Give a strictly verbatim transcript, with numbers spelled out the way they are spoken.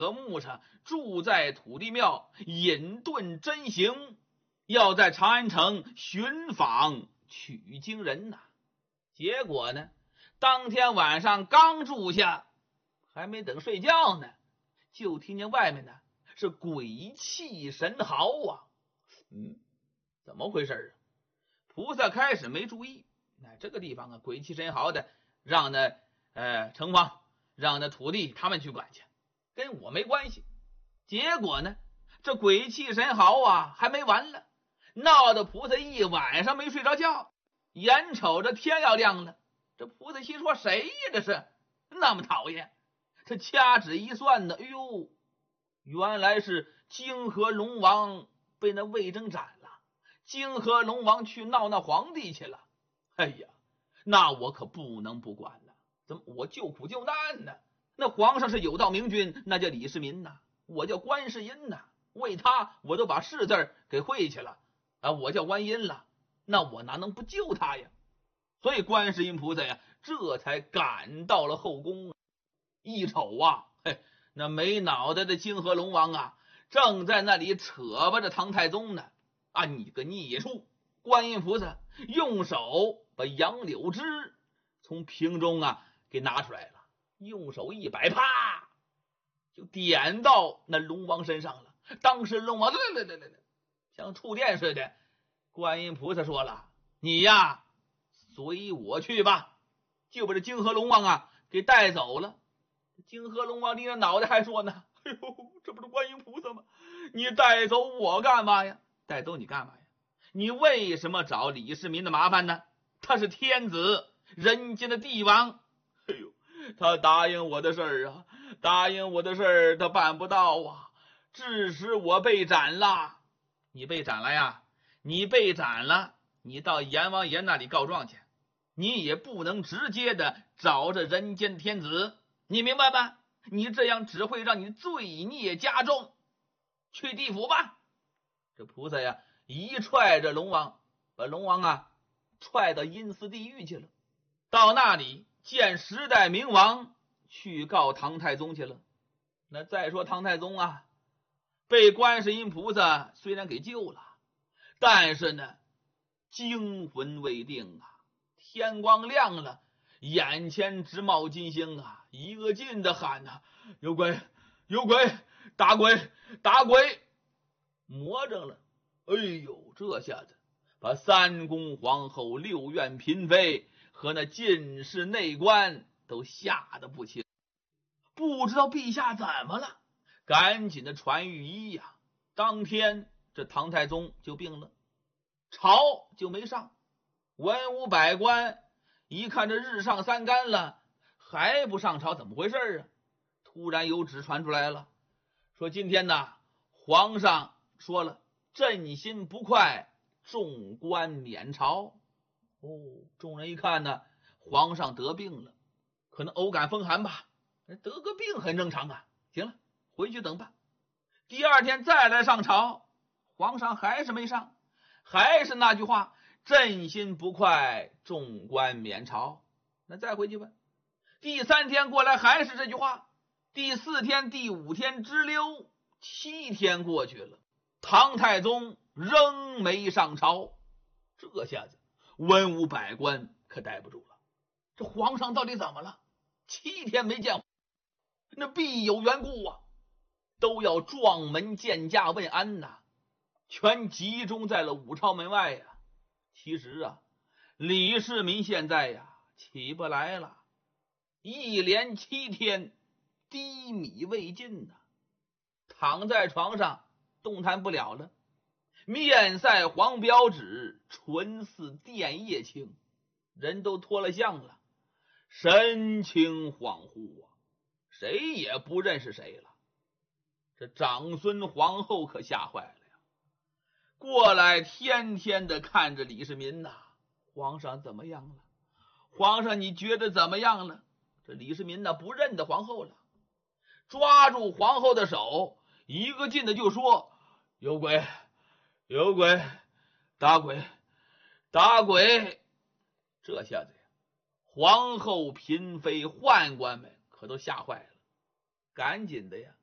和木上住在土地庙，隐遁真行，要在长安城寻访取经人呐。结果呢，当天晚上刚住下，还没等睡觉呢，就听见外面呢是鬼泣神嚎啊！嗯，怎么回事啊？菩萨开始没注意，那这个地方啊，鬼泣神嚎的，让那呃城隍，让那土地他们去管去，跟我没关系。结果呢，这鬼泣神嚎啊，还没完了，闹得菩萨一晚上没睡着觉，眼瞅着天要亮了。这菩萨心说：“谁呀？这是那么讨厌！”这掐指一算呢，哎呦，原来是泾河龙王被那魏征斩了。泾河龙王去闹那皇帝去了。哎呀，那我可不能不管了，怎么我救苦救难呢？那皇上是有道明君，那叫李世民呐，我叫观世音呐，为他我都把世字给晦去了啊，我叫观音了，那我哪能不救他呀？所以观世音菩萨呀，这才赶到了后宫。一瞅啊，嘿，那没脑袋的泾河龙王啊，正在那里扯巴着唐太宗呢。啊，你个孽畜！观音菩萨用手把杨柳枝从瓶中啊给拿出来了，用手一摆，啪，就点到那龙王身上了。当时龙王来来来来来，像触电似的。观音菩萨说了：“你呀，随我去吧。”就把这泾河龙王啊给带走了。泾河龙王立着脑袋还说呢：“哎呦，这不是观音菩萨吗？你带走我干嘛呀？带走你干嘛呀？你为什么找李世民的麻烦呢？他是天子，人间的帝王。哎呦，他答应我的事儿啊，答应我的事儿他办不到啊，致使我被斩了。你被斩了呀？你被斩了，你到阎王爷那里告状去，你也不能直接的找着人间天子，你明白吗？你这样只会让你罪孽加重，去地府吧。”这菩萨呀，一踹着龙王，把龙王啊踹到阴司地狱去了。到那里见十代明王，去告唐太宗去了。那再说唐太宗啊，被观世音菩萨虽然给救了，但是呢，惊魂未定啊。天光亮了，眼前直冒金星啊，一个劲的喊呐、啊：“有鬼，有鬼，打鬼，打鬼！”魔怔了。哎呦，这下子把三宫皇后、六院嫔妃和那进士内官都吓得不轻，不知道陛下怎么了，赶紧的传御医呀。当天这唐太宗就病了，朝就没上。文武百官一看这日上三竿了，还不上朝，怎么回事啊？突然有旨传出来了，说今天呢，皇上说了，朕心不快，众官免朝。哦，众人一看呢，皇上得病了，可能偶感风寒吧，得个病很正常啊。行了，回去等吧。第二天再来上朝，皇上还是没上，还是那句话，朕心不快，众官免朝。那再回去吧。第三天过来还是这句话。第四天、第五天之溜，七天过去了，唐太宗仍没上朝。这下子文武百官可待不住了，这皇上到底怎么了？七天没见，那必有缘故啊，都要撞门见驾问安呐，全集中在了武超门外呀。其实啊，李世民现在呀起不来了，一连七天低米未进呐，躺在床上动弹不了了，面赛黄标纸，唇似电叶青，人都脱了相了，神情恍惚啊，谁也不认识谁了。这长孙皇后可吓坏了呀，过来天天的看着李世民呐，皇上怎么样了？皇上你觉得怎么样了？这李世民呢不认得皇后了，抓住皇后的手，一个劲的就说：“有鬼，有鬼，打鬼，打鬼！”这下子呀，皇后、嫔妃、宦官们可都吓坏了，赶紧的呀，